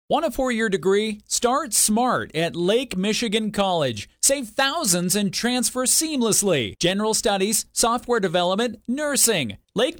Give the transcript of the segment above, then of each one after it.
Want a 4-year degree? Start smart at Lake Michigan College. Save thousands and transfer seamlessly. General studies, software development, nursing.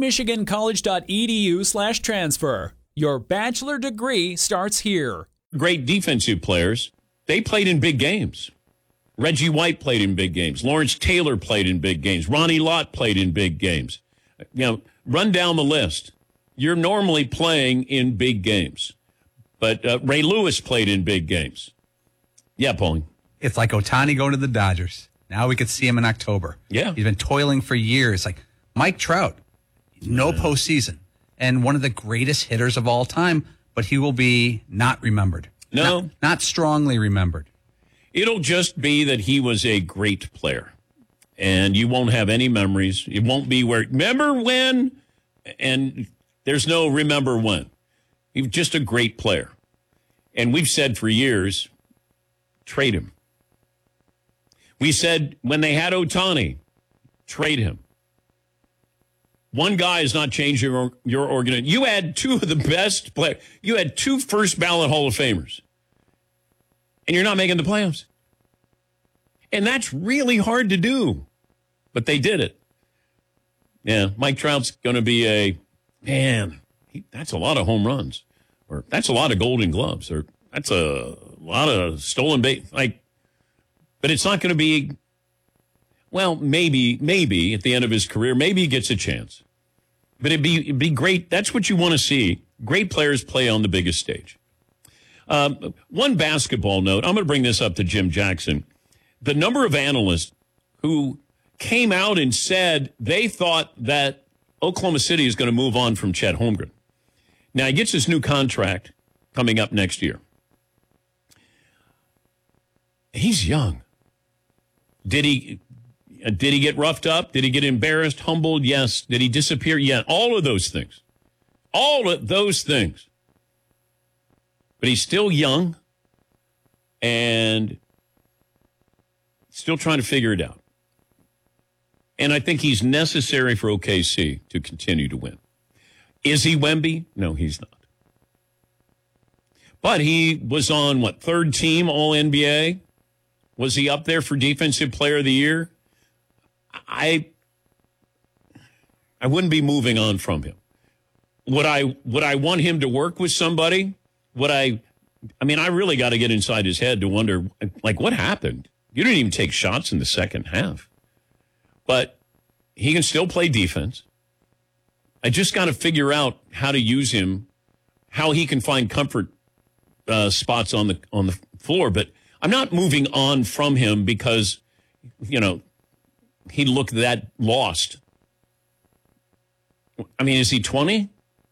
LakeMichiganCollege.edu/transfer. Your bachelor degree starts here. Great defensive players. They played in big games. Reggie White played in big games. Lawrence Taylor played in big games. Ronnie Lott played in big games. Run down the list. You're normally playing in big games. But Ray Lewis played in big games. Yeah, Pauline. It's like Ohtani going to the Dodgers. Now we could see him in October. Yeah. He's been toiling for years. Like Mike Trout, no postseason. And one of the greatest hitters of all time, but he will be not remembered. No. Not strongly remembered. It'll just be that he was a great player. And you won't have any memories. It won't be where, remember when? And there's no remember when. He was just a great player. And we've said for years, trade him. We said when they had Ohtani, trade him. One guy is not changing your organization. You had two of the best players. You had two first ballot Hall of Famers. And you're not making the playoffs. And that's really hard to do. But they did it. Yeah, Mike Trout's going to be that's a lot of home runs. Or that's a lot of Golden Gloves. Or that's a lot of stolen base. But it's not going to be, well, maybe at the end of his career, maybe he gets a chance. But it'd be great. That's what you want to see. Great players play on the biggest stage. One basketball note. I'm going to bring this up to Jim Jackson. The number of analysts who came out and said they thought that Oklahoma City is going to move on from Chet Holmgren. Now, he gets his new contract coming up next year. He's young. Did he get roughed up? Did he get embarrassed, humbled? Yes. Did he disappear? Yeah. All of those things. All of those things. But he's still young and still trying to figure it out. And I think he's necessary for OKC to continue to win. Is he Wemby? No, he's not. But he was on, third team All-NBA? Was he up there for Defensive Player of the Year? I wouldn't be moving on from him. Would I want him to work with somebody? I really got to get inside his head to wonder, what happened? You didn't even take shots in the second half. But he can still play defense. I just got to figure out how to use him, how he can find comfort spots on the floor. But I'm not moving on from him because, he looked that lost. Is he 20?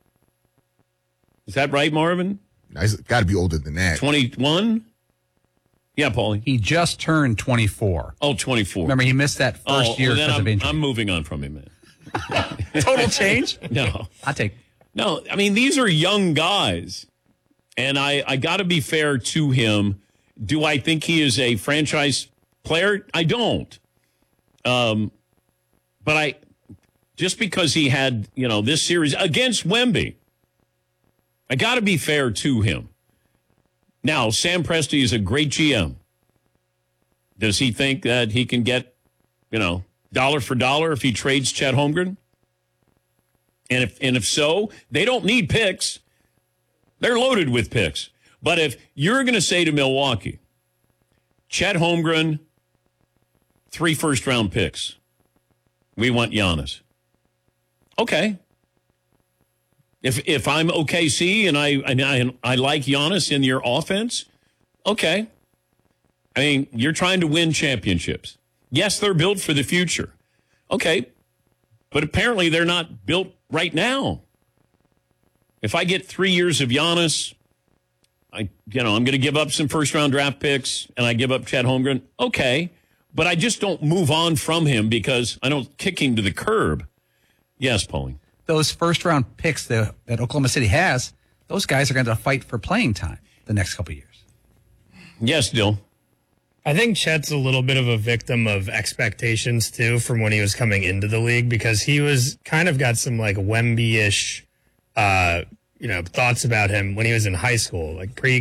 Is that right, Marvin? He's got to be older than that. 21? Yeah, Paulie. He just turned 24. Oh, 24. Remember, he missed that first year because of injury. I'm moving on from him, man. Total change? No. No, these are young guys. And I got to be fair to him. Do I think he is a franchise player? I don't. But just because he had, this series against Wemby, I got to be fair to him. Now, Sam Presti is a great GM. Does he think that he can get, dollar for dollar if he trades Chet Holmgren? And if so, they don't need picks. They're loaded with picks. But if you're going to say to Milwaukee, Chet Holmgren, 3 first-round picks, we want Giannis. Okay. If I'm OKC and I like Giannis in your offense, okay. You're trying to win championships. Yes, they're built for the future. Okay. But apparently they're not built right now. If I get 3 years of Giannis, I'm going to give up some first-round draft picks and I give up Chet Holmgren. Okay. But I just don't move on from him because I don't kick him to the curb. Yes, Pauline. Those first-round picks that Oklahoma City has, those guys are going to fight for playing time the next couple of years. Yes, Dill. I think Chet's a little bit of a victim of expectations, too, from when he was coming into the league because he was kind of got some, Wemby-ish, thoughts about him when he was in high school, pre